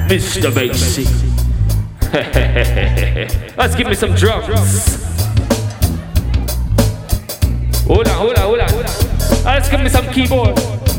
Mr. Basic. Let's give me some drums. Hold on. Let's give me some keyboard.